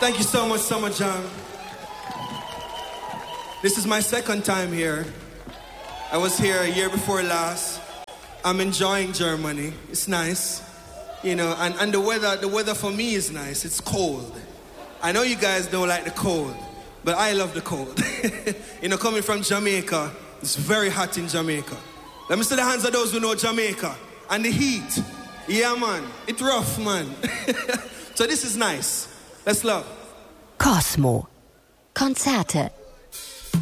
Thank you so much, Summer Jam. This is my second time here. I was here a year before last. I'm enjoying Germany. It's nice. You know, and the weather for me is nice. It's cold. I know you guys don't like the cold, but I love the cold. You know, coming from Jamaica, it's very hot in Jamaica. Let me see the hands of those who know Jamaica. And the heat. Yeah, man. It's rough, man. So this is nice. Let's love. Cosmo. Konzerte